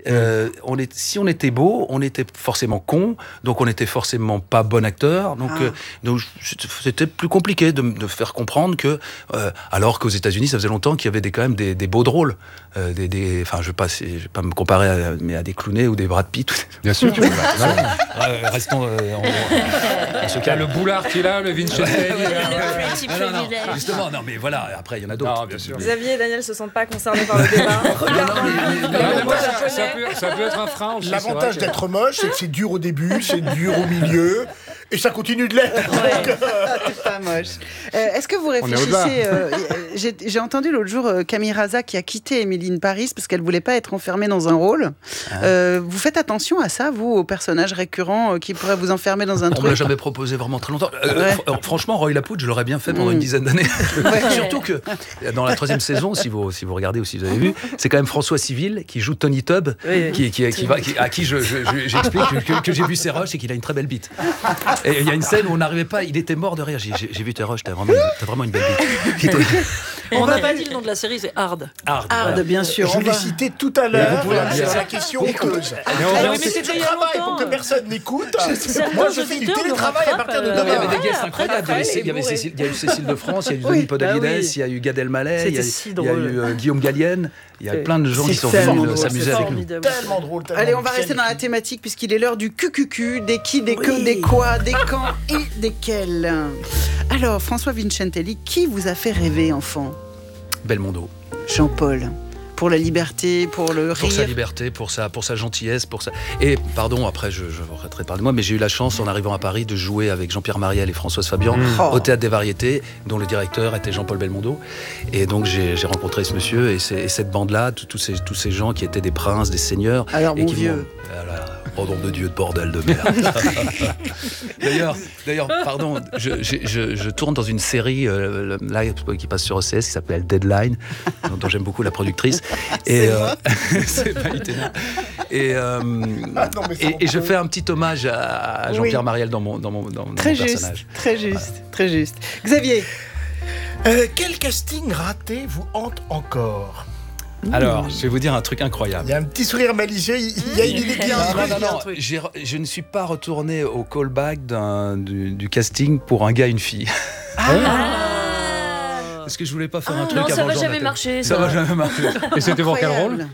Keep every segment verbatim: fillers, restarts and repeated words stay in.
Euh, on est, si on était beau, on était forcément con, donc on était forcément pas bon acteur. Donc, ah. euh, donc c'était plus compliqué de, de faire comprendre que, euh, alors qu'aux États-Unis, ça faisait longtemps qu'il y avait des, quand même des, des beaux drôles. Euh, des, des, enfin, je ne vais, vais pas me comparer à, mais à des Clooney ou des Brad Pitt. Bien sûr. euh, restons. Euh, en, en ce cas, le Boulard qui est là, le Vincentelli. non, non, non, justement, non, mais voilà. Après, il y en a d'autres. Non, bien sûr. Xavier et Daniel se sentent pas concernés par le débat. Ça peut, ça peut être un frein. L'avantage d'être moche, c'est que c'est dur au début, c'est dur au milieu, et ça continue de l'être. Ouais. C'est pas moche. Euh, est-ce que vous réfléchissez euh, j'ai, j'ai entendu l'autre jour euh, Camille Raza qui a quitté Emily in Paris parce qu'elle voulait pas être enfermée dans un rôle. Ah. Euh, vous faites attention à ça, vous, aux personnages récurrents euh, qui pourraient vous enfermer dans un On truc? On me l'a jamais proposé vraiment très longtemps. Euh, ouais. fr- franchement, Roy Lapoute, je l'aurais bien fait pendant mmh. une dizaine d'années. Ouais. Surtout que dans la troisième saison, si vous si vous regardez ou si vous avez vu, c'est quand même François Civil qui joue Tony Tubb, oui. qui, qui, qui va, qui, à qui je, je, je, j'explique que, que, que j'ai vu ses rushs et qu'il a une très belle bite. Et il y a une scène où on n'arrivait pas, il était mort de rire. J'ai, j'ai, j'ai vu tes rushs, t'as vraiment, t'as vraiment une belle bite. On n'a pas dit le nom de la série, c'est Hard. Hard, Hard voilà. Bien sûr. Je l'ai cité tout à l'heure. C'est la question honteuse. Mais c'est du travail pour que personne n'écoute. Moi, je fais du télétravail à partir de demain. Il y avait des guests incroyables. Il y avait Cécile, il y a eu Cécile de France, il y a eu Denis Podalides, il y a eu Gad Elmaleh, il y a eu Guillaume Gallienne. Il y a plein de gens qui sont venus s'amuser avec nous. Tellement drôle. Allez, on va rester dans la thématique puisqu'il est l'heure du Q Q Q, des qui, des que, des quoi, des quand et desquels. Alors, François Vincentelli, qui vous a fait rêver, enfant? Belmondo. Jean-Paul. Pour la liberté, pour le rire. Pour sa liberté, pour sa, pour sa gentillesse, pour sa... Et, pardon, après, je, je regretterai pas de moi, mais j'ai eu la chance, en arrivant à Paris, de jouer avec Jean-Pierre Mariel et Françoise Fabian mmh. au Théâtre des Variétés, dont le directeur était Jean-Paul Belmondo. Et donc, j'ai, j'ai rencontré ce monsieur et, et cette bande-là, tous ces, tous ces gens qui étaient des princes, des seigneurs. Alors, et mon qui vieux... Voilà. Oh nom de Dieu, de bordel de merde. d'ailleurs, d'ailleurs, pardon, je, je, je, je tourne dans une série euh, là, qui passe sur O C S qui s'appelle Deadline, dont, dont j'aime beaucoup la productrice. Et, c'est, euh, c'est pas itinérant. Et, euh, ah non, et, et je fais un petit hommage à, à Jean-Pierre oui. Mariel dans mon, dans mon, dans, dans très mon juste, personnage. Très juste, voilà. Très juste. Xavier, euh, quel casting raté vous hante encore? Alors, je vais vous dire un truc incroyable. Il y a un petit sourire malicieux, il y a une idée qui a un Non, non, non, j'ai, je ne suis pas retourné au callback d'un, du, du casting pour un gars et une fille. Ah Parce que je voulais pas faire ah, un truc non, avant. Ça va jamais marcher. Ça, ça va jamais marcher. Et c'était pour quel rôle?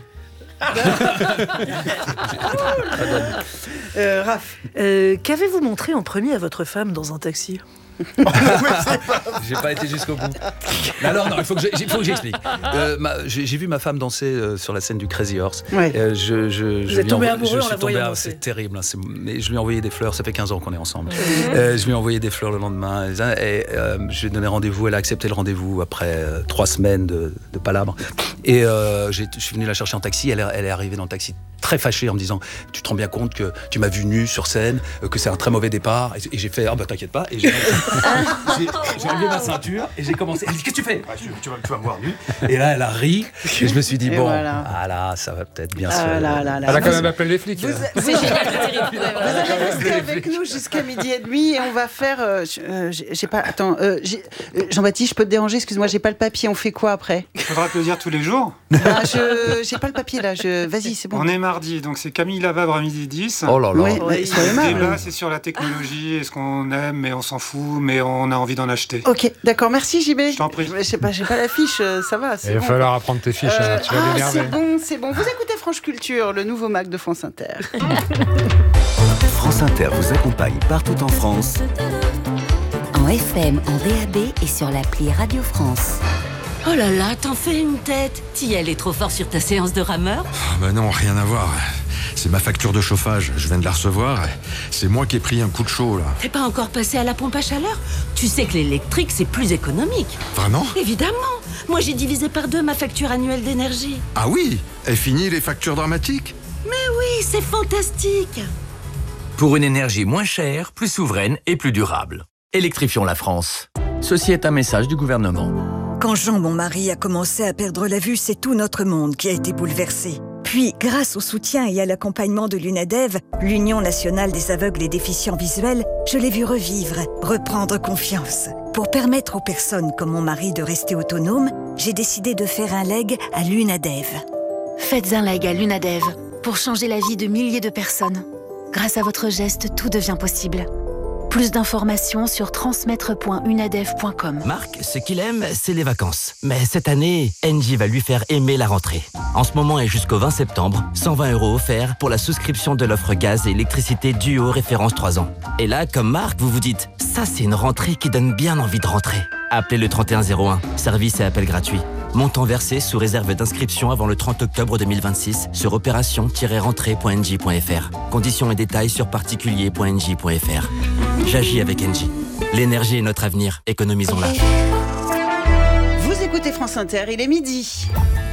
euh, Raph, euh, qu'avez-vous montré en premier à votre femme dans un taxi? Oh, j'ai pas été jusqu'au bout. Mais alors non, il faut que, il faut que j'explique. Euh, ma, j'ai, j'ai vu ma femme danser euh, sur la scène du Crazy Horse. Ouais. Euh, je, je, Vous je êtes tombé envo- amoureux je en la tombé, voyant ah, danser. C'est terrible. Hein, c'est, mais je lui ai envoyé des fleurs. Ça fait quinze ans qu'on est ensemble. Mmh. Euh, je lui ai envoyé des fleurs le lendemain. Et euh, je lui ai donné rendez-vous. Elle a accepté le rendez-vous après euh, trois semaines de, de palabres. Et euh, j'ai, je suis venu la chercher en taxi. Elle est, elle est arrivée dans le taxi très fâchée en me disant: tu te rends bien compte que tu m'as vu nu sur scène, euh, que c'est un très mauvais départ. Et, et j'ai fait: ah bah t'inquiète pas. Et j'ai, j'ai, j'ai enlevé ma ceinture et j'ai commencé. Elle dit: qu'est-ce que tu fais? ah, tu, tu, vas, tu vas me voir nu. Et là elle a ri et je me suis dit: bon, voilà. ah là, ça va peut-être bien ah se faire. Là, là, là. Elle a quand même appelé les flics. Vous, c'est génial, c'est terrible. Vous allez rester avec nous jusqu'à midi et demi et on va faire. Euh, euh, j'ai, j'ai pas. Attends, euh, j'ai, euh, Jean-Baptiste, je peux te déranger? Excuse-moi, j'ai pas le papier. On fait quoi après? Il faudra te le dire tous les jours. Bah, je, j'ai pas le papier là. Je, vas-y, c'est bon. On est mardi, donc c'est Camille Lavabre à midi dix. Oh là là. Ouais, ouais, le débat, c'est sur la technologie, est-ce qu'on aime, mais on s'en fout, mais on a envie d'en acheter. Ok, d'accord, merci J B. Je t'en prie. Je sais pas, j'ai pas la fiche, ça va. Il va bon. falloir apprendre tes fiches, euh, tu vas ah, l'énerver. C'est bon, c'est bon. Vous écoutez France Culture, le nouveau Mac de France Inter. France Inter vous accompagne partout en France. En F M, en D A B et sur l'appli Radio France. Oh là là, t'en fais une tête. T'y allais trop fort sur ta séance de rameur? oh Ben non, rien à voir. C'est ma facture de chauffage, je viens de la recevoir. C'est moi qui ai pris un coup de chaud, là. T'es pas encore passé à la pompe à chaleur? Tu sais que l'électrique, c'est plus économique. Vraiment? Évidemment. Moi, j'ai divisé par deux ma facture annuelle d'énergie. Ah oui? Et fini les factures dramatiques? Mais oui, c'est fantastique. Pour une énergie moins chère, plus souveraine et plus durable. Électrifions la France. Ceci est un message du gouvernement. Quand Jean, mon mari, a commencé à perdre la vue, c'est tout notre monde qui a été bouleversé. Puis, grâce au soutien et à l'accompagnement de l'UNADEV, l'Union nationale des aveugles et déficients visuels, je l'ai vu revivre, reprendre confiance. Pour permettre aux personnes comme mon mari de rester autonomes, j'ai décidé de faire un leg à l'UNADEV. Faites un leg à l'UNADEV. pour changer la vie de milliers de personnes. Grâce à votre geste, tout devient possible. Plus d'informations sur transmettre point unadef point com. Marc, ce qu'il aime, c'est les vacances. Mais cette année, Engie va lui faire aimer la rentrée. En ce moment et jusqu'au vingt septembre, cent vingt euros offerts pour la souscription de l'offre gaz et électricité Duo référence trois ans. Et là, comme Marc, vous vous dites, ça c'est une rentrée qui donne bien envie de rentrer. Appelez le trente et un zéro un, service et appel gratuit. Montant versé sous réserve d'inscription avant le trente octobre deux mille vingt-six sur opération tiret rentrée point engie point f r. Conditions et détails sur particulier point engie point f r. J'agis avec Engie. L'énergie est notre avenir, économisons-la. Vous écoutez France Inter, il est midi.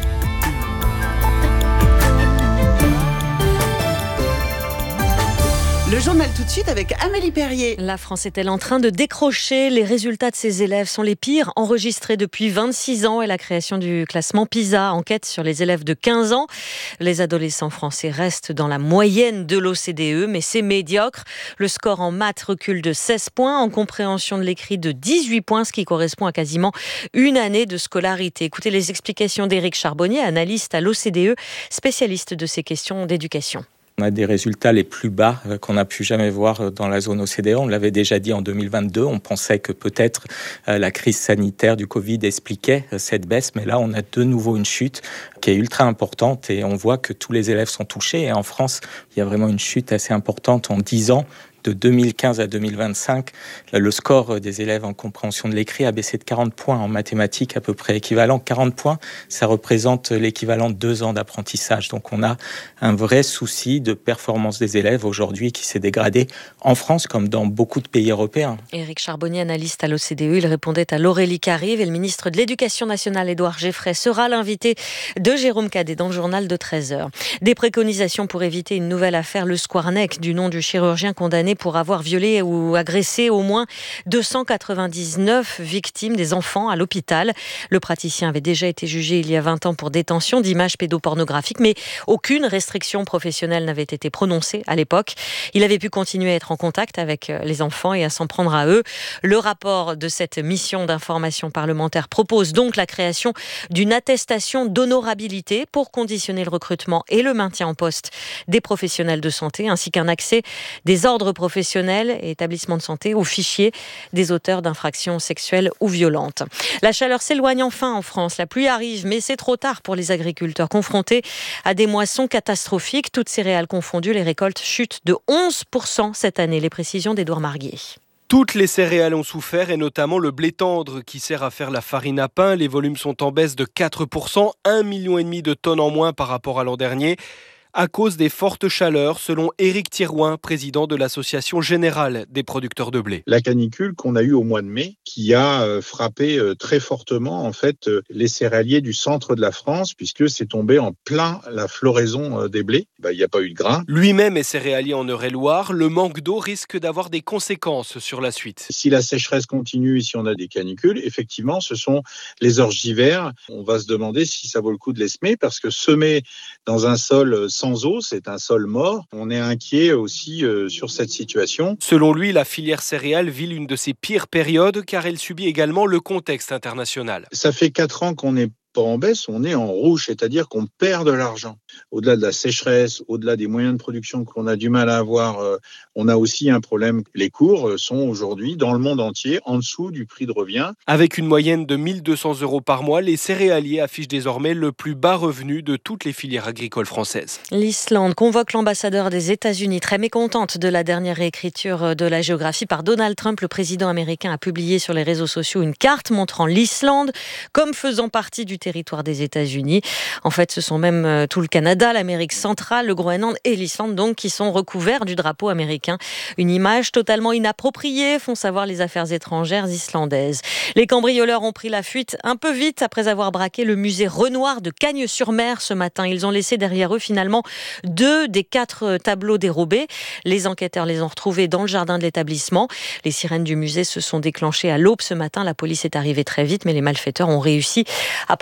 Le journal tout de suite avec Amélie Perrier. La France est-elle en train de décrocher ? Les résultats de ses élèves sont les pires enregistrés depuis vingt-six ans et la création du classement PISA, enquête sur les élèves de quinze ans. Les adolescents français restent dans la moyenne de l'O C D E, mais c'est médiocre. Le score en maths recule de seize points, en compréhension de l'écrit de dix-huit points, ce qui correspond à quasiment une année de scolarité. Écoutez les explications d'Éric Charbonnier, analyste à l'O C D E, spécialiste de ces questions d'éducation. On a des résultats les plus bas qu'on n'a pu jamais voir dans la zone O C D E. On l'avait déjà dit en deux mille vingt-deux. On pensait que peut-être la crise sanitaire du Covid expliquait cette baisse. Mais là, on a de nouveau une chute qui est ultra importante et on voit que tous les élèves sont touchés. Et en France, il y a vraiment une chute assez importante en dix ans. De deux mille quinze à deux mille vingt-cinq, le score des élèves en compréhension de l'écrit a baissé de quarante points, en mathématiques à peu près équivalent. quarante points, ça représente l'équivalent de deux ans d'apprentissage. Donc on a un vrai souci de performance des élèves aujourd'hui qui s'est dégradé en France comme dans beaucoup de pays européens. Éric Charbonnier, analyste à l'O C D E, il répondait à l'Aurélie Carive et le ministre de l'Éducation nationale, Édouard Geffray, sera l'invité de Jérôme Cadet dans le journal de treize heures. Des préconisations pour éviter une nouvelle affaire, le Squarneck, du nom du chirurgien condamné pour avoir violé ou agressé au moins deux cent quatre-vingt-dix-neuf victimes, des enfants, à l'hôpital. Le praticien avait déjà été jugé il y a vingt ans pour détention d'images pédopornographiques, mais aucune restriction professionnelle n'avait été prononcée à l'époque. Il avait pu continuer à être en contact avec les enfants et à s'en prendre à eux. Le rapport de cette mission d'information parlementaire propose donc la création d'une attestation d'honorabilité pour conditionner le recrutement et le maintien en poste des professionnels de santé, ainsi qu'un accès des ordres professionnels et établissements de santé aux fichiers des auteurs d'infractions sexuelles ou violentes. La chaleur s'éloigne enfin en France. La pluie arrive, mais c'est trop tard pour les agriculteurs confrontés à des moissons catastrophiques. Toutes céréales confondues, les récoltes chutent de onze pour cent cette année. Les précisions d'Édouard Marguier. Toutes les céréales ont souffert et notamment le blé tendre qui sert à faire la farine à pain. Les volumes sont en baisse de quatre pour cent, un virgule cinq million de tonnes en moins par rapport à l'an dernier, à cause des fortes chaleurs, selon Éric Thirouin, président de l'Association générale des producteurs de blé. La canicule qu'on a eue au mois de mai, qui a frappé très fortement en fait les céréaliers du centre de la France, puisque c'est tombé en plein la floraison des blés. Ben, il n'y a pas eu de grains. Lui-même est céréalier en Eure-et-Loire. Le manque d'eau risque d'avoir des conséquences sur la suite. Si la sécheresse continue, si on a des canicules, effectivement, ce sont les orges d'hiver. On va se demander si ça vaut le coup de les semer, parce que semer dans un sol sans eau, c'est un sol mort. On est inquiet aussi euh, sur cette situation. Selon lui, la filière céréales vit l'une de ses pires périodes car elle subit également le contexte international. Ça fait quatre ans qu'on est pas en baisse, on est en rouge, c'est-à-dire qu'on perd de l'argent. Au-delà de la sécheresse, au-delà des moyens de production qu'on a du mal à avoir, euh, on a aussi un problème. Les cours sont aujourd'hui, dans le monde entier, en dessous du prix de revient. Avec une moyenne de mille deux cents euros par mois, les céréaliers affichent désormais le plus bas revenu de toutes les filières agricoles françaises. L'Islande convoque l'ambassadeur des États-Unis, très mécontente de la dernière réécriture de la géographie par Donald Trump. Le président américain a publié sur les réseaux sociaux une carte montrant l'Islande comme faisant partie du territoire des États-Unis. En fait, ce sont même euh, tout le Canada, l'Amérique centrale, le Groenland et l'Islande donc qui sont recouverts du drapeau américain. Une image totalement inappropriée, font savoir les affaires étrangères islandaises. Les cambrioleurs ont pris la fuite un peu vite après avoir braqué le musée Renoir de Cagnes-sur-Mer ce matin. Ils ont laissé derrière eux finalement deux des quatre tableaux dérobés. Les enquêteurs les ont retrouvés dans le jardin de l'établissement. Les sirènes du musée se sont déclenchées à l'aube ce matin. La police est arrivée très vite, mais les malfaiteurs ont réussi à prendre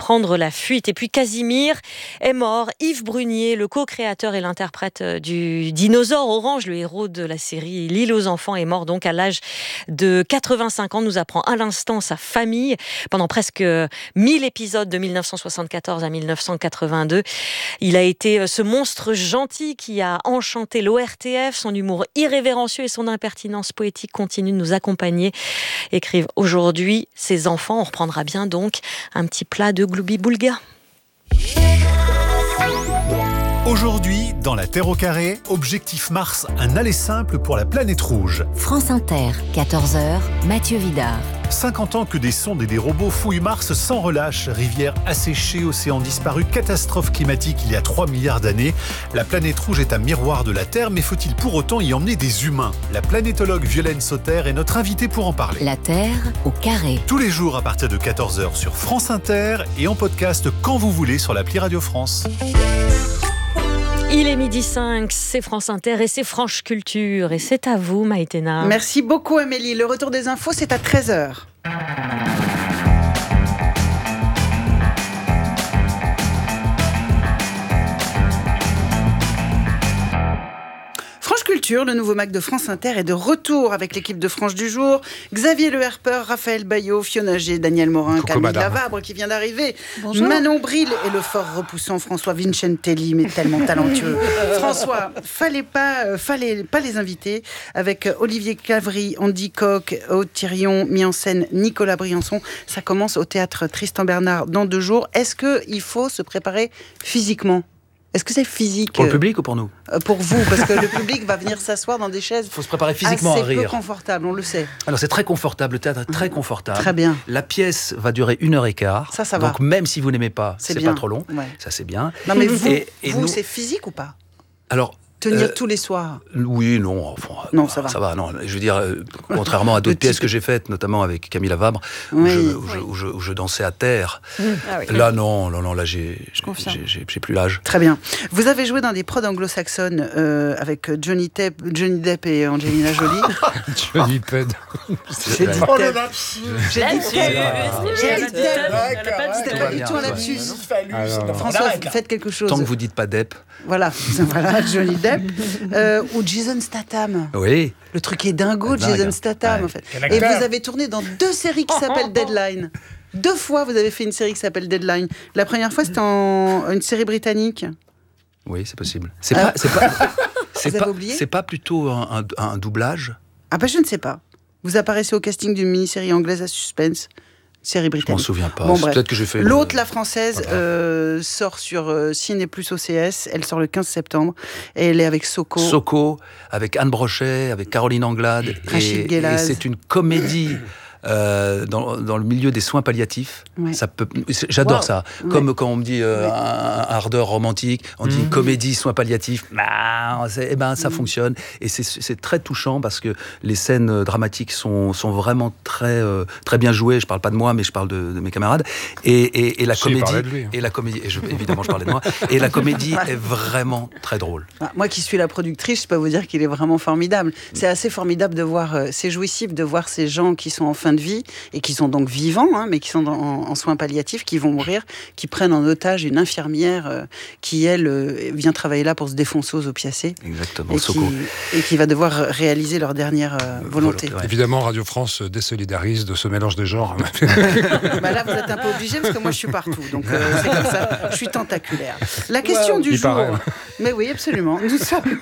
prendre la fuite. Et puis Casimir est mort. Yves Brunier, le co-créateur et l'interprète du dinosaure orange, le héros de la série L'île aux enfants, est mort donc à l'âge de quatre-vingt-cinq ans, nous apprend à l'instant sa famille. Pendant presque mille épisodes de mille neuf cent soixante-quatorze à mille neuf cent quatre-vingt-deux, il a été ce monstre gentil qui a enchanté l'O R T F. Son humour irrévérencieux et son impertinence poétique continuent de nous accompagner, écrivent aujourd'hui ses enfants. On reprendra bien donc un petit plat de gloubi-boulga. Aujourd'hui, dans la Terre au carré, objectif Mars, un aller simple pour la planète rouge. France Inter, quatorze heures, Mathieu Vidard. cinquante ans que des sondes et des robots fouillent Mars sans relâche. Rivières asséchées, océans disparus, catastrophe climatique il y a trois milliards d'années. La planète rouge est un miroir de la Terre, mais faut-il pour autant y emmener des humains ? La planétologue Violaine Sauter est notre invitée pour en parler. La Terre au carré. Tous les jours à partir de quatorze heures sur France Inter et en podcast quand vous voulez sur l'appli Radio France. Il est midi cinq, c'est France Inter et c'est Franche Culture. Et c'est à vous, Maïtena. Merci beaucoup, Amélie. Le retour des infos, c'est à treize heures. Culture, le nouveau Mac de France Inter est de retour avec l'équipe de Franche du jour. Xavier Le Herpeur, Raphaël Baillot, Fiona G, Daniel Morin, Coucou Camille madame. Lavabre qui vient d'arriver. Bonjour. Manon Bril et le fort repoussant François Vincentelli, mais tellement talentueux. François, fallait pas, euh, fallait pas les inviter avec Olivier Cavry, Andy Coq, Aude Thirion, mis en scène Nicolas Briançon. Ça commence au théâtre Tristan Bernard dans deux jours. Est-ce qu'il faut se préparer physiquement ? Est-ce que c'est physique ? Pour le public ou pour nous ? euh, Pour vous, parce que le public va venir s'asseoir dans des chaises. Il faut se préparer physiquement à rire. C'est peu confortable, on le sait. Alors c'est très confortable, le théâtre est très confortable. Très bien. La pièce va durer une heure et quart. Ça, ça va. Donc même si vous n'aimez pas, c'est, c'est pas trop long. Ouais. Ça c'est bien. Non mais vous, et, et vous nous... c'est physique ou pas ? Alors. Tenir euh, tous les soirs. Oui, non. Enfin, non, ça va. Ça va, non. Je veux dire, euh, contrairement à d'autres pièces type... que j'ai faites, notamment avec Camille Lavabre, oui, où, je, où, oui. je, où, je, où je dansais à terre. Mmh. Ah, oui. Là, non, non, non, là, j'ai, j'ai, j'ai, j'ai plus l'âge. Très bien. Vous avez joué dans des prods anglo-saxonnes euh, avec Johnny Depp, Johnny Depp et Angelina Jolie. Johnny Depp. J'ai dit oh, Depp. J'ai dit Depp. C'était pas du tout un lapsus. François, faites quelque chose. Tant que vous dites pas Depp. Voilà, voilà, Johnny Depp. Euh, ou Jason Statham. Oui. Le truc est dingo de Jason Statham, ouais. en fait. Et vous avez tourné dans deux séries qui s'appellent Deadline. Deux fois, vous avez fait une série qui s'appelle Deadline. La première fois, c'était en une série britannique. Oui, c'est possible. C'est ah. pas, c'est pas, c'est vous pas, avez oublié c'est pas plutôt un, un, un doublage ? Ah ben, je ne sais pas. Vous apparaissez au casting d'une mini-série anglaise à suspense. Série britannique. Je m'en souviens pas. Bon, c'est peut-être que j'ai fait. L'autre, une... la française, euh, sort sur euh, Ciné Plus O C S. Elle sort le quinze septembre. Et elle est avec Soko. Soko, avec Anne Brochet, avec Caroline Anglade. Rachid et, et Guelaz. c'est une comédie. Euh, dans, dans le milieu des soins palliatifs, ouais. ça peut, j'adore wow. ça. Comme ouais. quand on me dit euh, ouais. un, un ardeur romantique, on mmh. dit une comédie soins palliatifs, bah, eh ben ça mmh. fonctionne et c'est, c'est très touchant parce que les scènes dramatiques sont, sont vraiment très euh, très bien jouées. Je parle pas de moi, mais je parle de, de mes camarades et, et, et la si, comédie lui, hein. et la comédie. Et je, évidemment, je parlais de moi. Et la comédie est vraiment très drôle. Ah, moi, qui suis la productrice, je peux vous dire qu'il est vraiment formidable. C'est assez formidable de voir, euh, c'est jouissif de voir ces gens qui sont en fin de vie et qui sont donc vivants, hein, mais qui sont dans, en, en soins palliatifs, qui vont mourir, qui prennent en otage une infirmière euh, qui, elle, euh, vient travailler là pour se défoncer aux opiacés. Exactement, et Soko. Qui, et qui va devoir réaliser leur dernière euh, volonté. Ouais. Évidemment, Radio France se désolidarise de ce mélange des genres. Bah là, vous êtes un peu obligé parce que moi, je suis partout. Donc, euh, c'est comme ça. Je suis tentaculaire. La question wow. du Il jour. Paraît. Mais oui, absolument. Nous sommes...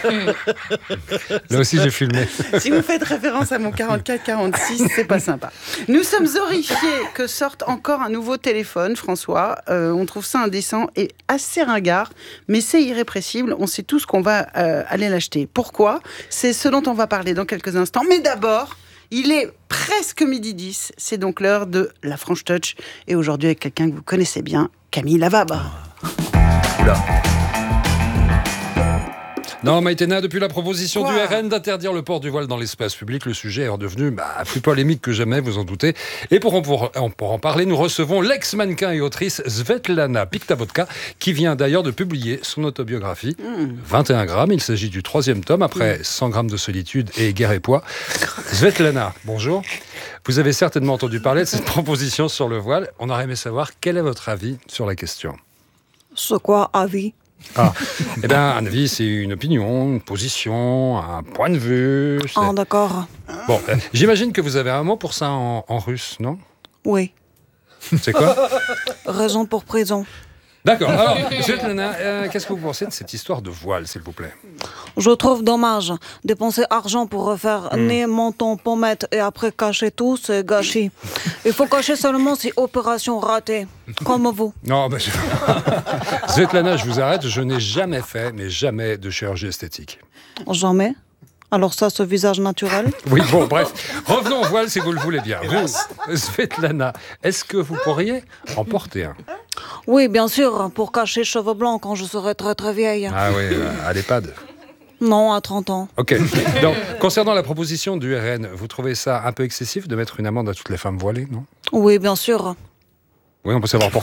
Là aussi, j'ai filmé. Si vous faites référence à mon quarante-quatre quarante-six, c'est pas sympa. Nous sommes horrifiés que sorte encore un nouveau téléphone, François. Euh, on trouve ça indécent et assez ringard, mais c'est irrépressible. On sait tous qu'on va euh, aller l'acheter. Pourquoi ? C'est ce dont on va parler dans quelques instants. Mais d'abord, il est presque midi dix. C'est donc l'heure de la Franche Touch. Et aujourd'hui, avec quelqu'un que vous connaissez bien, Camille Lavabre. Oula. Non, Maïtena, depuis la proposition Quoi du R N d'interdire le port du voile dans l'espace public, le sujet est redevenu bah, plus polémique que jamais, vous en doutez. Et pour en, pour, pour en parler, nous recevons l'ex-mannequin et autrice Svetlana Pikhtavodka, qui vient d'ailleurs de publier son autobiographie. Mmh. vingt et un grammes, il s'agit du troisième tome, après mmh. cent grammes de solitude et guerre et poids. Svetlana, bonjour. Vous avez certainement entendu parler de cette proposition sur le voile. On aurait aimé savoir quel est votre avis sur la question. C'est quoi, avis ? Ah, eh bien, un avis, c'est une opinion, une position, un point de vue. C'est... Ah, d'accord. Bon, euh, j'imagine que vous avez un mot pour ça en, en russe, non ? Oui. C'est quoi ? Raison pour prison. D'accord. Alors, Svetlana, euh, qu'est-ce que vous pensez de cette histoire de voile, s'il vous plaît ? Je trouve dommage. Dépenser argent pour refaire mmh. nez, menton, pommette et après cacher tout, c'est gâchis. Il faut cacher seulement si opération ratée. Comme vous. Non, mais je... Svetlana, je vous arrête. Je n'ai jamais fait, mais jamais de chirurgie esthétique. Jamais ? Alors ça, ce visage naturel ? Oui, bon, bref. Revenons au voile si vous le voulez bien. Vous, Svetlana, est-ce que vous pourriez en porter un ? Oui, bien sûr, pour cacher cheveux blancs quand je serai très très vieille. Ah oui, à l'EHPAD ? Non, à trente ans. Ok. Donc, concernant la proposition du R N, vous trouvez ça un peu excessif de mettre une amende à toutes les femmes voilées, non ? Oui, bien sûr. Oui, on peut savoir pourquoi ?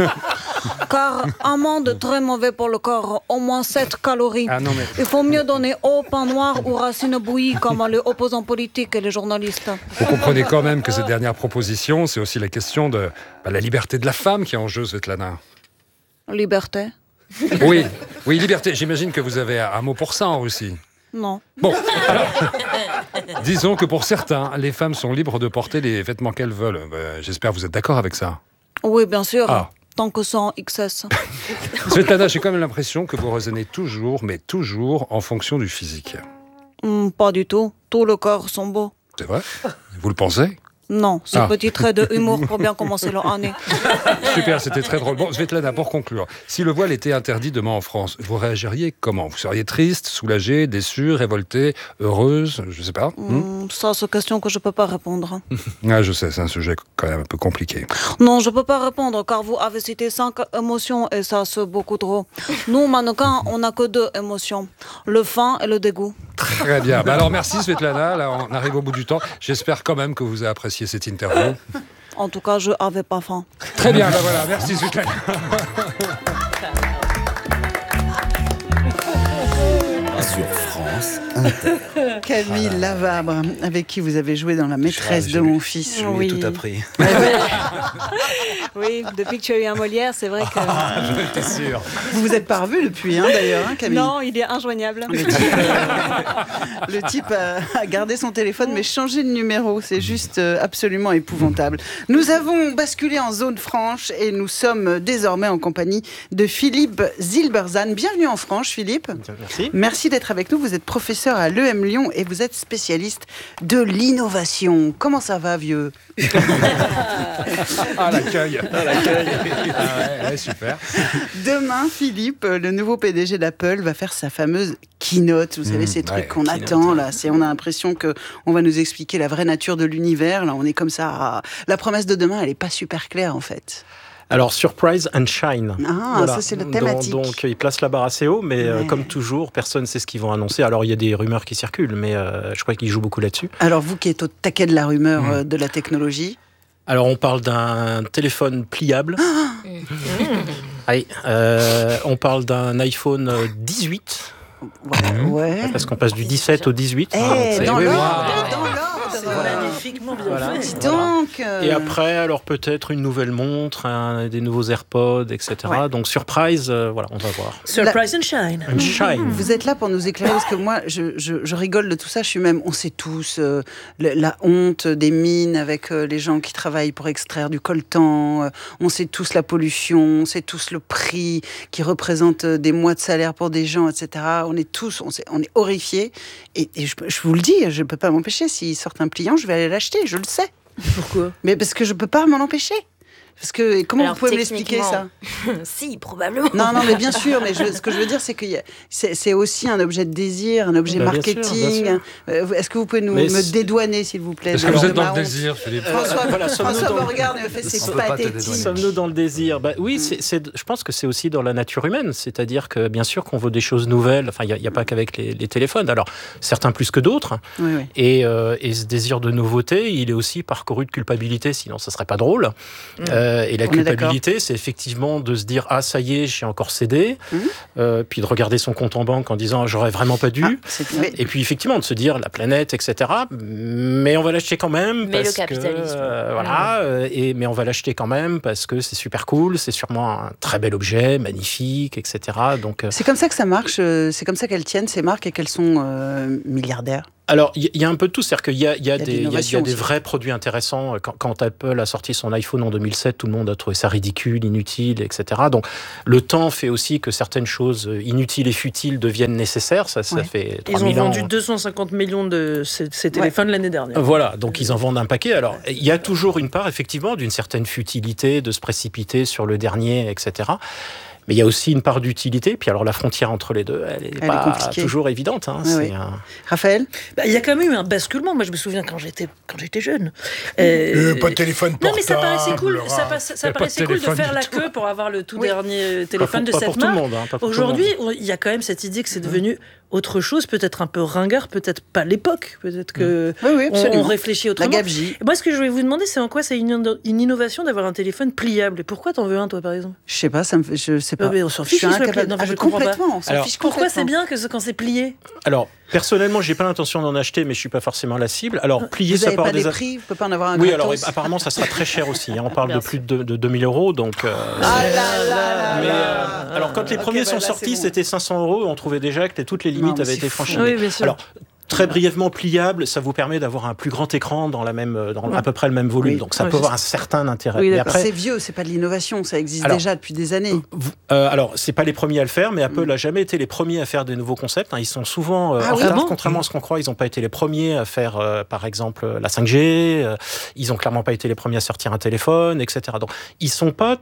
Car amande très mauvais pour le corps, au moins sept calories. Ah non, mais... Il faut mieux donner au pain noir ou racines bouillies comme les opposants politiques et les journalistes. Vous comprenez quand même que cette dernière proposition, c'est aussi la question de bah, la liberté de la femme qui est en jeu, Svetlana. Liberté ? Oui, oui, liberté. J'imagine que vous avez un mot pour ça en Russie. Non. Bon, alors, disons que pour certains, les femmes sont libres de porter les vêtements qu'elles veulent. Euh, j'espère que vous êtes d'accord avec ça. Oui, bien sûr. Ah. Tant que c'est en X S. Svetlana, j'ai quand même l'impression que vous raisonnez toujours, mais toujours en fonction du physique. Mm, pas du tout. Tout le corps sont beaux. C'est vrai ? Vous le pensez ? Non, ce ah. petit trait de humour pour bien commencer l'année. Super, c'était très drôle. Bon, Svetlana, pour conclure, si le voile était interdit demain en France, vous réagiriez comment ? Vous seriez triste, soulagée, déçue, révoltée, heureuse ? Je sais pas. Mm, hmm ça, c'est une question que je peux pas répondre. Ah, je sais, c'est un sujet quand même un peu compliqué. Non, je peux pas répondre, car vous avez cité cinq émotions et ça, c'est beaucoup trop. Nous, mannequins, on n'a que deux émotions, le faim et le dégoût. Très bien. Bah alors, merci Svetlana. Là, on arrive au bout du temps. J'espère quand même que vous avez apprécié cette interview. En tout cas, je n'avais pas faim. Très bien, bah voilà, merci Svetlana. Sur France Inter. Camille ah Lavabre, avec qui vous avez joué dans La maîtresse de mon fils. Je lui ai oui. tout appris. Oui, depuis que tu as eu un Molière, c'est vrai que... Ah, j'étais sûr. Vous vous êtes pas revu depuis, hein, d'ailleurs, hein, Camille ? Non, il est injoignable. Le type, euh, le type a, a gardé son téléphone, mais changé de numéro. C'est juste euh, absolument épouvantable. Nous avons basculé en zone franche et nous sommes désormais en compagnie de Philippe Zilberzan. Bienvenue en France, Philippe. Merci. Merci d'être avec nous. Vous êtes professeur à l'E M Lyon et vous êtes spécialiste de l'innovation. Comment ça va, vieux ? Ah, l'accueil. Ah, l'accueil. Ah, ouais, ouais, super. Demain, Philippe, le nouveau P D G d'Apple, va faire sa fameuse keynote. Vous savez, mmh, ces trucs ouais, qu'on keynote. attend, là. C'est, on a l'impression qu'on va nous expliquer la vraie nature de l'univers. Là, on est comme ça. Ah, la promesse de demain, elle n'est pas super claire, en fait. Alors, surprise and shine. Ah, voilà. Ça, c'est la thématique. Donc, donc, ils placent la barre assez haut, mais ouais. euh, comme toujours, personne ne sait ce qu'ils vont annoncer. Alors, il y a des rumeurs qui circulent, mais euh, je crois qu'ils jouent beaucoup là-dessus. Alors, vous qui êtes au taquet de la rumeur mmh. euh, de la technologie. Alors, on parle d'un téléphone pliable. Oui, euh, on parle d'un iPhone dix-huit. Ouais, ouais. Parce qu'on passe du dix-sept au dix-huit. Hey, hein, dans oui, l'ordre, oui. dans l'ordre. C'est magnifiquement bien voilà. fait. Dis donc. Euh... Et après, alors peut-être une nouvelle montre, un, des nouveaux AirPods, et cetera. Ouais. Donc surprise, euh, voilà, on va voir. Surprise La... and shine. And shine. Vous êtes là pour nous éclairer parce que moi, je, je, je rigole de tout ça. Je suis même, on sait tous euh, la, la honte des mines avec euh, les gens qui travaillent pour extraire du coltan. Euh, on sait tous la pollution, on sait tous le prix qui représente euh, des mois de salaire pour des gens, et cetera. On est tous, on, sait, on est horrifiés. Et, et je, je vous le dis, je ne peux pas m'empêcher. S'ils sortent un pliant, je vais aller l'acheter. Je le sais. Pourquoi ? Mais parce que je ne peux pas m'en empêcher. Parce que comment Alors, vous pouvez m'expliquer ça? Si, probablement. Non, non, mais bien sûr. Mais je, ce que je veux dire, c'est que y a, c'est, c'est aussi un objet de désir, un objet bah, marketing. Bien sûr, bien sûr. Est-ce que vous pouvez nous, mais me c'est... dédouaner, s'il vous plaît? Est-ce que vous êtes dans le désir, Philippe? François, euh, voilà, François dans... me regarde et me fait c'est pathétique. Sommes-nous dans le désir? Bah, oui, c'est, c'est, je pense que c'est aussi dans la nature humaine. C'est-à-dire que bien sûr qu'on veut des choses nouvelles. Enfin, il n'y a, a pas qu'avec les, les téléphones. Alors, certains plus que d'autres. Oui, oui. Et, euh, et ce désir de nouveauté, il est aussi parcouru de culpabilité, sinon ça serait pas drôle. Mmh. Euh, et la On culpabilité, c'est effectivement de se dire ah ça y est, j'ai encore cédé, mmh. euh, puis de regarder son compte en banque en disant j'aurais vraiment pas dû. Ah, c'est vrai. Et puis effectivement de se dire la planète, et cetera. Mais on va l'acheter quand même mais parce le capitalisme. que euh, voilà. Mmh. Et mais on va l'acheter quand même parce que c'est super cool, c'est sûrement un très bel objet, magnifique, et cetera. Donc c'est comme ça que ça marche. C'est comme ça qu'elles tiennent ces marques et qu'elles sont euh, milliardaires. Alors, il y, y a un peu de tout. C'est-à-dire qu'il y a, y a, il y a, des, y a, y a des vrais produits intéressants. Quand, quand Apple a sorti son iPhone en deux mille sept, tout le monde a trouvé ça ridicule, inutile, et cetera. Donc, le temps fait aussi que certaines choses inutiles et futiles deviennent nécessaires. Ça, ça ouais. fait trois mille ans. Ils ont vendu deux cent cinquante millions de ces, ces téléphones ouais. l'année dernière. Voilà, donc ils en vendent un paquet. Alors, il y a toujours une part, effectivement, d'une certaine futilité, de se précipiter sur le dernier, et cetera. Mais il y a aussi une part d'utilité. Puis alors la frontière entre les deux, elle n'est pas est toujours évidente. Hein. Oui, c'est oui. un... Raphaël, bah, il y a quand même eu un basculement. Moi, je me souviens quand j'étais quand j'étais jeune. Euh, pas de téléphone portable. Non, mais ça paraissait cool. Ça, passe, ça paraissait cool de faire la queue pour avoir le tout oui. dernier téléphone pas de pour, cette pas pour marque. Tout le monde, hein, Aujourd'hui, il y a quand même cette idée que c'est devenu autre chose, peut-être un peu ringard, peut-être pas l'époque, peut-être que oui, oui, on, on réfléchit autrement. La gabegie. Moi, ce que je voulais vous demander, c'est en quoi c'est une, une innovation d'avoir un téléphone pliable. Et pourquoi t'en veux un, toi, par exemple? Je sais pas, ça me, je sais pas. Mais on s'en fiche. Non, ah, je complètement. On s'en Alors, fiche pourquoi c'est bien que quand c'est plié? Alors. Personnellement, j'ai pas l'intention d'en acheter, mais je suis pas forcément la cible. Alors, plier, vous ça peut avoir des des prix, vous pouvez pas en avoir un. Oui, gratos. alors apparemment, ça sera très cher aussi. Hein. On parle de plus de, de deux mille euros, donc. Euh, ah là là mais, là euh, alors, quand les okay, premiers bah, sont là, sortis, bon. C'était cinq cents euros. On trouvait déjà que toutes les limites non, avaient été franchies. Oui, bien sûr. Alors, très brièvement pliable, ça vous permet d'avoir un plus grand écran dans la même, dans à peu près le même volume. Oui. Donc ça oui, peut avoir un certain intérêt. Oui, après... C'est vieux, c'est pas de l'innovation, ça existe alors, déjà depuis des années. Euh, alors c'est pas les premiers à le faire, mais Apple n'a mm. jamais été les premiers à faire des nouveaux concepts. Hein. Ils sont souvent euh, ah, en oui, retard, bon contrairement à ce qu'on croit. Ils n'ont pas été les premiers à faire, euh, par exemple, la cinq G. Euh, ils ont clairement pas été les premiers à sortir un téléphone, et cetera. Donc ils sont pas,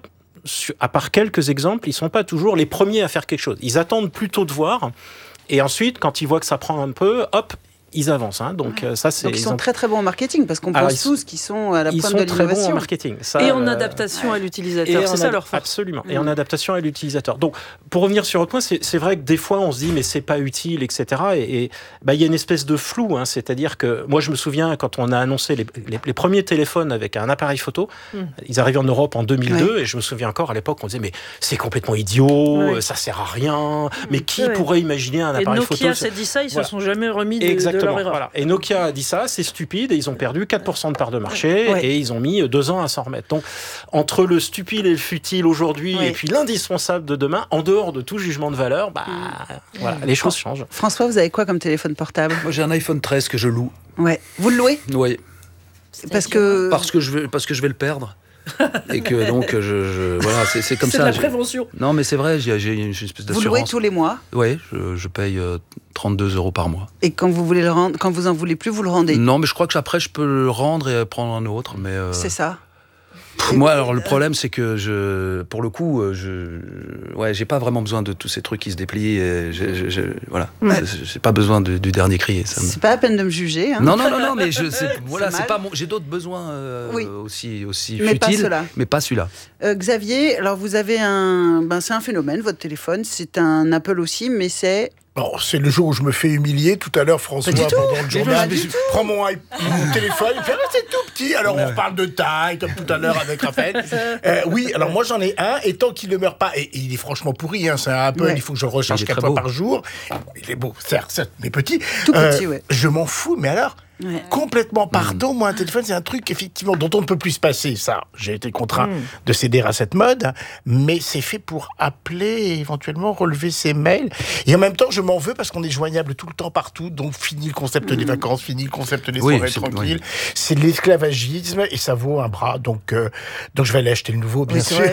à part quelques exemples, ils sont pas toujours les premiers à faire quelque chose. Ils attendent plutôt de voir. Et ensuite, quand ils voient que ça prend un peu, hop, ils avancent. Hein. Donc, ouais. ça, c'est, Donc ils, ils sont ont... très très bons en marketing parce qu'on Alors, pense ils... tous qu'ils sont à la pointe de l'innovation. Ils sont très bons en marketing. Ça, et en adaptation euh... à l'utilisateur, et c'est ça leur force. Absolument. Mmh. Et en adaptation à l'utilisateur. Donc, pour revenir sur le point, c'est, c'est vrai que des fois, on se dit mais c'est pas utile, et cetera. Et, et bah, il y a une espèce de flou. Hein. C'est-à-dire que moi, je me souviens quand on a annoncé les, les, les premiers téléphones avec un appareil photo, mmh. ils arrivaient en Europe en deux mille deux, ouais. et je me souviens encore à l'époque, on disait mais c'est complètement idiot, ouais. ça sert à rien. Mais qui ouais. pourrait imaginer un appareil photo? Et Nokia s'est dit ça, ils voilà. se sont jamais remis de, Exactement, de leur erreur. Voilà. Et Nokia a dit ça, c'est stupide, et ils ont perdu quatre pour cent de part de marché, ouais. et ils ont mis deux ans à s'en remettre. Donc, entre le stupide et le futile aujourd'hui, ouais. et puis l'indispensable de demain, en dehors de tout jugement de valeur, bah, mmh. voilà, les choses changent. François, vous avez quoi comme téléphone portable? Moi, j'ai un iPhone treize que je loue. Ouais. Vous le louez? Oui. Parce que... Parce que je vais, parce que je vais le perdre. Et que donc je, je voilà c'est, c'est comme c'est ça. C'est de la prévention. Non mais c'est vrai, j'ai, j'ai une espèce d'assurance. Vous louez tous les mois? Oui, je, je paye euh, trente-deux euros par mois. Et quand vous voulez le rendre, quand vous en voulez plus, vous le rendez? Non, mais je crois que après je peux le rendre et prendre un autre. Mais euh... c'est ça. Pff, moi, alors le problème, c'est que je, pour le coup, je, ouais, j'ai pas vraiment besoin de tous ces trucs qui se déplient. Et je, je, je, voilà, ouais. j'ai pas besoin de, du dernier cri. Ça me... C'est pas la peine de me juger. Hein. Non, non, non, non, mais je, c'est, voilà, c'est, c'est pas mon, j'ai d'autres besoins euh, oui. aussi, aussi mais futiles, pas mais pas celui-là. Euh, Xavier, alors vous avez un, ben c'est un phénomène, votre téléphone, c'est un Apple aussi, mais c'est Bon, c'est le jour où je me fais humilier. Tout à l'heure, François, pendant le journal, prend mon, mon téléphone, il fait ah, c'est tout petit. Alors, on reparle de taille, comme tout à l'heure avec Raphaël. Euh, oui, alors moi, j'en ai un, et tant qu'il ne meurt pas, et, et il est franchement pourri, hein, c'est un Apple, ouais. il faut que je le recharge quatre fois par jour. Il est beau, certes, certes mais petit. Tout euh, petit, ouais. Je m'en fous, mais alors... Ouais. Complètement, pardon, mmh. moi un téléphone c'est un truc effectivement dont on ne peut plus se passer, ça j'ai été contraint mmh. de céder à cette mode, mais c'est fait pour appeler et éventuellement relever ses mails, et en même temps je m'en veux parce qu'on est joignable tout le temps partout, donc fini le concept mmh. des vacances, fini le concept des soirées oui, tranquilles, oui. c'est de l'esclavagisme et ça vaut un bras, donc, euh, donc je vais aller acheter le nouveau bien oui, sûr.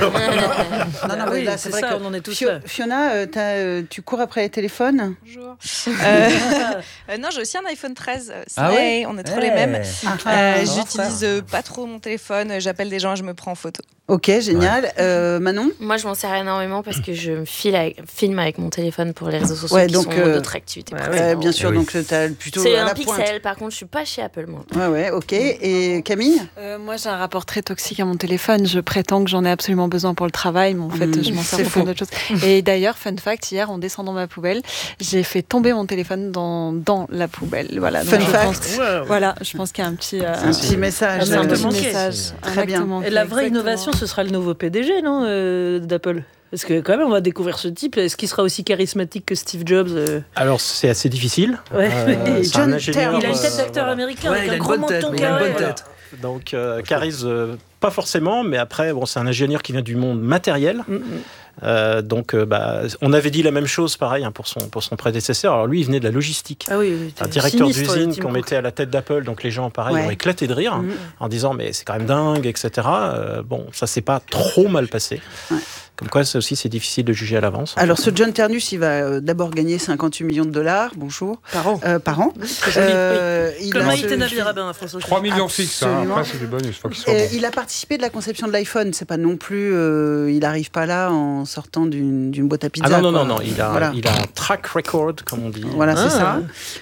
non, non, oui, là, c'est, c'est vrai ça, que on en est tous Fio- Fiona, euh, euh, tu cours après les téléphones? Bonjour. euh, euh, non, j'ai aussi un iPhone treize. C'est ah ouais Ouais, on est trop Ouais. les mêmes. Ah, Euh, ah, J'utilise euh, pas trop mon téléphone, j'appelle des gens, je me prends en photo. Ok, génial. Euh, Manon? Moi, je m'en sers énormément parce que je me file avec- filme avec mon téléphone pour les réseaux sociaux Ouais, qui donc, sont euh, d'autres activités. ouais, précédentes. bien sûr, Eh oui. donc tu as plutôt C'est à un la pixel, pointe. par contre, je suis pas chez Apple, moi. Ouais, ouais, ok. Et Camille? Euh, moi, j'ai un rapport très toxique à mon téléphone. Je prétends que j'en ai absolument besoin pour le travail, mais en fait, Mmh, je m'en sers c'est pour faux. plein d'autres choses. Et d'ailleurs, fun fact, hier, en descendant ma poubelle, j'ai fait tomber mon téléphone dans, dans la poubelle. Voilà. Fun je fact. pense- Wow. Voilà, je pense qu'il y a un petit, euh, Un petit message. Un euh, petit manqué. message. Très bien. Exactement. Et la vraie Exactement. innovation, ce sera le nouveau P D G, non, euh, d'Apple? Parce que quand même, on va découvrir ce type. Est-ce qu'il sera aussi charismatique que Steve Jobs euh Alors, c'est assez difficile. Ouais. Euh, c'est un John ingénieur, Terry. Il a une tête euh, d'acteur voilà. américain Ouais, avec il a un une gros bonne tête, menton mais il a une carré. bonne tête. Donc, euh, charisme, euh, pas forcément, mais après, bon, c'est un ingénieur qui vient du monde matériel. Euh, donc, euh, bah, on avait dit la même chose, pareil, hein, pour son pour son prédécesseur. Alors lui, il venait de la logistique. Ah oui, oui, un t'es directeur sinistre, d'usine Tim qu'on Cook. mettait à la tête d'Apple. Donc les gens, pareil, Ouais. ont éclaté de rire Mhm. en disant mais c'est quand même dingue, et cetera. Euh, bon, ça s'est pas trop mal passé. Comme quoi, ça aussi, c'est difficile de juger à l'avance. Alors, ce John Ternus, il va euh, d'abord gagner cinquante-huit millions de dollars. Bonjour. Par an. Euh, par an. C'est joli, Euh, oui. il Comme a Maïté ce- Navi Rabin à France trois millions fixes, hein. Absolument. Après c'est du bonus, faut qu'il soit Euh, bon. il a participé de la conception de l'iPhone. C'est pas non plus. euh, il n'arrive pas là en sortant d'une d'une boîte à pizza. Ah non, non, quoi. non, non, il a, Voilà. il a un track record, comme on dit. Voilà, c'est Ah. ça.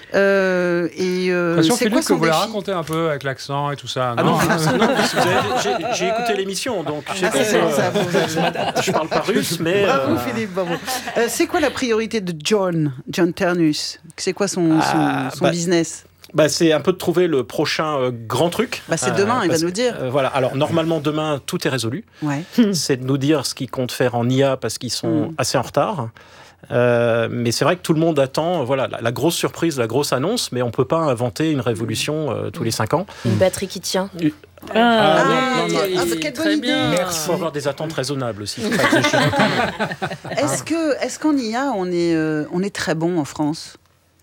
Euh, et euh, L'impression, c'est quoi Philippe, que son vous la défi? racontez un peu avec l'accent et tout ça. Ah non, hein non, parce que vous avez- j'ai- j'ai écouté l'émission, donc je sais Ah, que, c'est bon, euh, ça, vous- je parle pas russe, mais Bravo euh, Philippe, bravo. Euh, c'est quoi la priorité de John, John Ternus? C'est quoi son, son, Ah, son bah, business? bah, c'est un peu de trouver le prochain euh, grand truc. Bah, c'est demain, il va parce- nous dire. euh, voilà. Alors normalement demain tout est résolu. Ouais. C'est de nous dire ce qu'ils comptent faire en I A parce qu'ils sont Mm. assez en retard. Euh, mais c'est vrai que tout le monde attend, voilà, la, la grosse surprise, la grosse annonce, mais on peut pas inventer une révolution euh, tous les cinq ans. Une batterie qui tient. Ah, Ah, oui, oui, non, non, ah, bah, quelle bonne idée. Il faut avoir des attentes raisonnables aussi. Faut pas exagérer. Est-ce que, est-ce qu'en I A, on est, euh, on est très bon en France?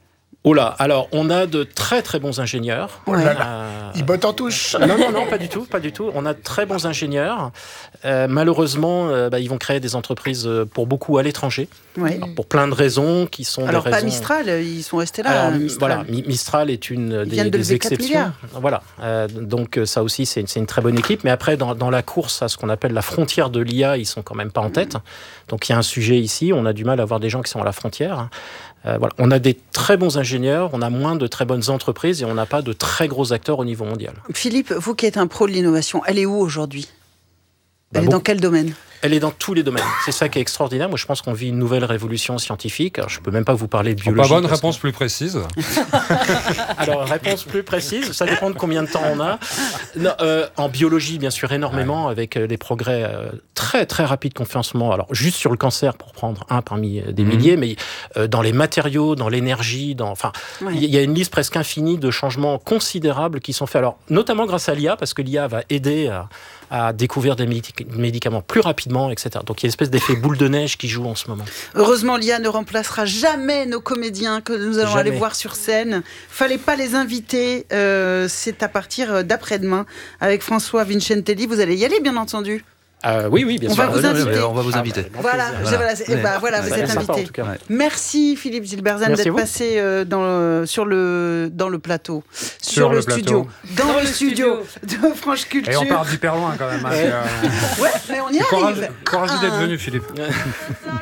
Oh là, alors on a de très très bons ingénieurs. Oh là là. Il botte en touche. Non, non, non, pas du tout, pas du tout. On a de très bons ingénieurs. Euh, malheureusement, euh, bah, ils vont créer des entreprises euh, pour beaucoup à l'étranger, Ouais. pour plein de raisons qui sont Alors des pas raisons. Mistral, ils sont restés là. Alors, Mistral. voilà, Mi- Mistral est une Ils des, viennent de des lever quatre exceptions. milliards. Voilà, Euh, donc euh, ça aussi c'est c'est une très bonne équipe. Mais après, dans, dans la course à ce qu'on appelle la frontière de l'I A, ils sont quand même pas en tête. Donc il y a un sujet ici. On a du mal à avoir des gens qui sont à la frontière. Euh, voilà. On a des très bons ingénieurs, on a moins de très bonnes entreprises et on n'a pas de très gros acteurs au niveau mondial. Philippe, vous qui êtes un pro de l'innovation, elle est où aujourd'hui? Bah, Elle est bon. dans quel domaine? Elle est dans tous les domaines. C'est ça qui est extraordinaire. Moi, je pense qu'on vit une nouvelle révolution scientifique. Alors, je peux même pas vous parler de Pas biologie. bonne parce réponse plus précise. Alors, réponse plus précise, ça dépend de combien de temps on a. Non, euh, en biologie, bien sûr, énormément, avec euh, des progrès euh, très, très rapides qu'on fait en ce moment. Alors, juste sur le cancer, pour prendre un parmi euh, des Mhm. milliers, mais euh, dans les matériaux, dans l'énergie, dans... Enfin, il Ouais. y a une liste presque infinie de changements considérables qui sont faits. Alors, notamment grâce à l'I A, parce que l'I A va aider à, à découvrir des médic- médicaments plus rapidement, et cetera. Donc, il y a une espèce d'effet boule de neige qui joue en ce moment. Heureusement, l'I A ne remplacera jamais nos comédiens que nous allons Jamais. aller voir sur scène. Fallait pas les inviter. Euh, c'est à partir d'après-demain avec François Vincentelli. Vous allez y aller, bien entendu. Euh, oui, oui, bien On sûr. va vous inviter. On va vous Ah, inviter. bah, Voilà, plaisir. je- voilà, c'est- eh Ouais. ben, voilà, vous Ouais, êtes sympa, invité. en tout cas. Ouais. Merci Philippe Gilberzan Merci à d'être vous. passé euh, dans le- sur le, dans le plateau, sur, Sur le, le studio, plateau. dans, le studio de France Culture. Et on part d'hyper loin quand même. hein, Ouais. c'est, euh, Ouais, mais on y Encore arrive. ravi d'être Ah. venu, Philippe.